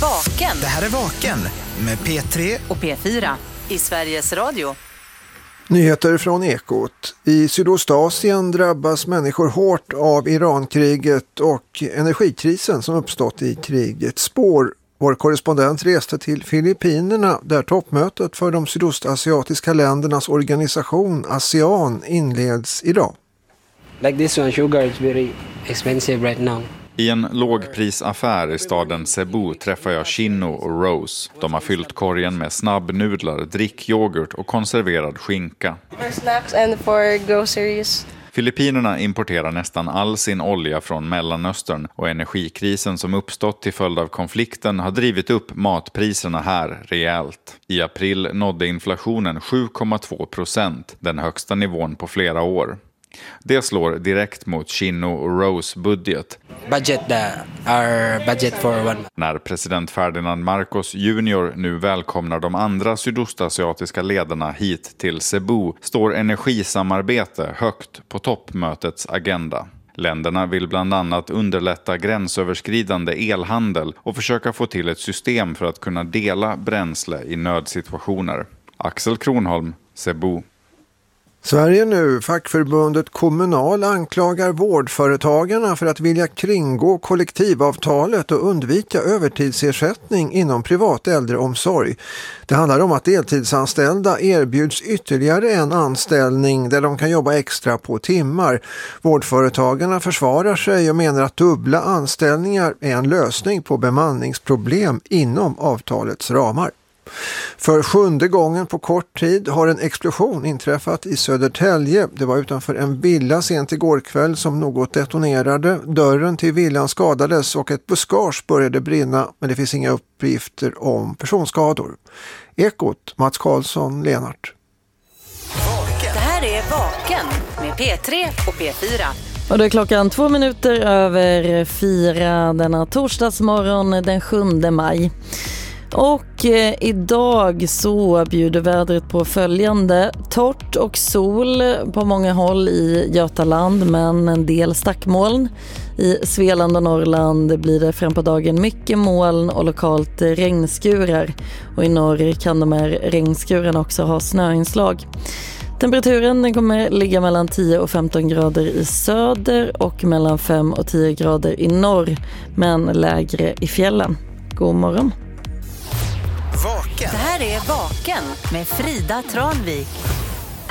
Vaken. Det här är Vaken med P3 och P4 i Sveriges Radio. Nyheter från Ekot. I Sydostasien drabbas människor hårt av Irankriget och energikrisen som uppstått i krigets spår. Vår korrespondent reste till Filippinerna där toppmötet för de sydostasiatiska ländernas organisation ASEAN inleds idag. Like this one, sugar is very expensive right now. I en lågprisaffär i staden Cebu träffar jag Chino och Rose. De har fyllt korgen med snabbnudlar, drickyoghurt och konserverad skinka. For snacks and for groceries. Filippinerna importerar nästan all sin olja från Mellanöstern och energikrisen som uppstått till följd av konflikten har drivit upp matpriserna här rejält. I april nådde inflationen 7,2%, den högsta nivån på flera år. Det slår direkt mot Chino och Rose budget. Our budget for one. När president Ferdinand Marcos Jr. nu välkomnar de andra sydostasiatiska ledarna hit till Cebu står energisamarbete högt på toppmötets agenda. Länderna vill bland annat underlätta gränsöverskridande elhandel och försöka få till ett system för att kunna dela bränsle i nödsituationer. Axel Kronholm, Cebu. Sverige nu, fackförbundet Kommunal anklagar vårdföretagarna för att vilja kringgå kollektivavtalet och undvika övertidsersättning inom privat äldreomsorg. Det handlar om att deltidsanställda erbjuds ytterligare en anställning där de kan jobba extra på timmar. Vårdföretagarna försvarar sig och menar att dubbla anställningar är en lösning på bemanningsproblem inom avtalets ramar. För 7:e gången på kort tid har en explosion inträffat i Södertälje. Det var utanför en villa sent igår kväll som något detonerade. Dörren till villan skadades och ett buskage började brinna, men det finns inga uppgifter om personskador. Ekot, Mats Karlsson, Lenart. Det här är Vaken med P3 och P4. Och det är klockan 4:02 denna torsdagsmorgon den 7 maj. Och idag så bjuder vädret på följande: torrt och sol på många håll i Götaland, men en del stackmoln. I Svealand och Norrland blir det fram på dagen mycket moln och lokalt regnskurar. Och i norr kan de här regnskurarna också ha snöinslag. Temperaturen den kommer ligga mellan 10 och 15 grader i söder och mellan 5 och 10 grader i norr, men lägre i fjällen. God morgon. Vaken. Det här är Vaken med Frida Tranvik.